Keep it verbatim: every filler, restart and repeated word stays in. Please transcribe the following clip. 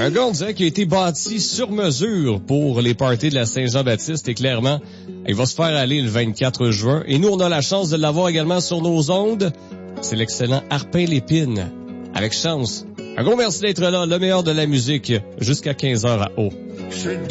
Un gars, on dirait, qui a été bâti sur mesure pour les parties de la Saint-Jean-Baptiste et clairement, il va se faire aller le vingt-quatre juin. Et nous, on a la chance de l'avoir également sur nos ondes. C'est l'excellent Arpin Lépine. Avec chance. Un gros merci d'être là, le meilleur de la musique, jusqu'à quinze heures à Haut.